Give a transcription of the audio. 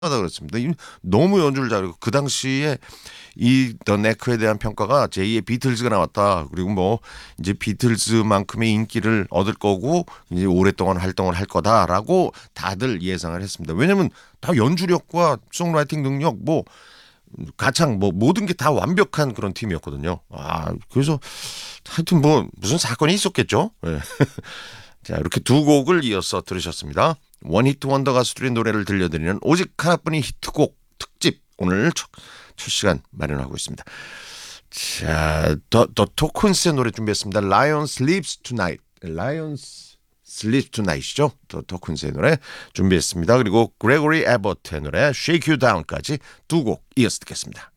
하다 그랬습니다. 너무 연주를 잘하고 그 당시에 이 더 네크에 대한 평가가 제2의 비틀즈가 나왔다. 그리고 뭐 이제 비틀즈만큼의 인기를 얻을 거고 이제 오랫동안 활동을 할 거다라고 다들 예상을 했습니다. 왜냐하면 다 연주력과 송라이팅 능력 뭐 가창 뭐 모든 게 다 완벽한 그런 팀이었거든요. 그래서 하여튼 뭐 무슨 사건이 있었겠죠. 네. 자, 이렇게 두 곡을 이어서 들으셨습니다. 원히트 원더 가수들의 노래를 들려드리는 오직 하나뿐인 히트곡 특집 오늘 첫 시간 마련하고 있습니다. 자, 더 토큰스의 노래 준비했습니다. Lion Sleeps Tonight. Lion Sleeps Tonight이죠. 더 토큰스의 노래 준비했습니다. 그리고 그레고리 에버트의 노래 Shake You Down까지 두 곡 이어서 듣겠습니다.